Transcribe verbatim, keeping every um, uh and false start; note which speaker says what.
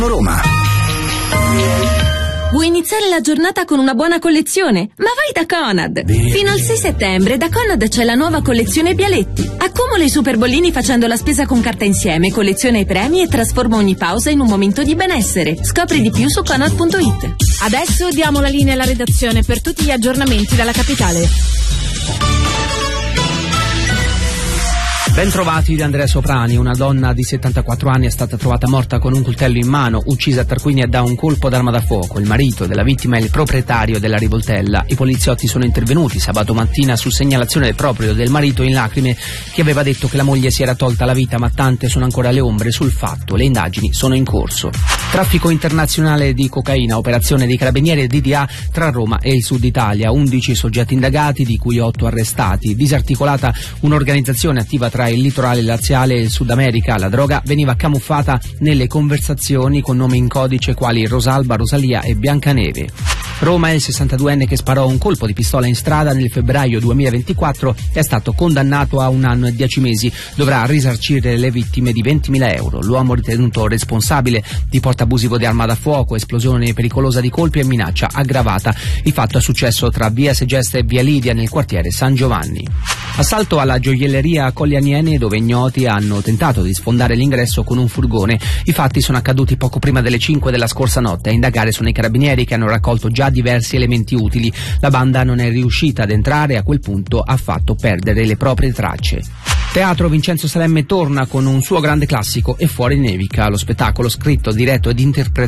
Speaker 1: Roma.
Speaker 2: Vuoi iniziare la giornata con una buona collezione? Ma vai da Conad! Fino al sei settembre da Conad c'è la nuova collezione Bialetti. Accumula i super bollini facendo la spesa con carta insieme, colleziona i premi e trasforma ogni pausa in un momento di benessere. Scopri di più su conad punto it.
Speaker 3: Adesso diamo la linea alla redazione per tutti gli aggiornamenti dalla capitale.
Speaker 4: Ben trovati da Andrea Soprani. Una donna di settantaquattro anni è stata trovata morta con un coltello in mano, uccisa a Tarquinia da un colpo d'arma da fuoco. Il marito della vittima è il proprietario della rivoltella. I poliziotti sono intervenuti sabato mattina su segnalazione proprio del marito in lacrime, che aveva detto che la moglie si era tolta la vita, ma tante sono ancora le ombre sul fatto. Le indagini sono in corso. Traffico internazionale di cocaina, operazione dei carabinieri e D D A tra Roma e il sud Italia. undici soggetti indagati, di cui otto arrestati. Disarticolata un'organizzazione attiva tra il litorale laziale e il Sud America. La droga veniva camuffata nelle conversazioni con nomi in codice quali Rosalba, Rosalia e Biancaneve. Roma è il sessantaduenne che sparò un colpo di pistola in strada nel febbraio duemilaventiquattro è stato condannato a un anno e dieci mesi. Dovrà risarcire le vittime di ventimila euro. L'uomo ritenuto responsabile di porto abusivo di arma da fuoco, esplosione pericolosa di colpi e minaccia aggravata. Il fatto è successo tra via Segesta e via Lidia nel quartiere San Giovanni. Assalto alla gioielleria a Colli Aniene, dove ignoti hanno tentato di sfondare l'ingresso con un furgone. I fatti sono accaduti poco prima delle cinque della scorsa notte. A indagare sono i carabinieri, che hanno raccolto già diversi elementi utili. La banda non è riuscita ad entrare e a quel punto ha fatto perdere le proprie tracce. Teatro Vincenzo Salemme torna con un suo grande classico, E fuori nevica. Lo spettacolo, scritto, diretto ed interpretato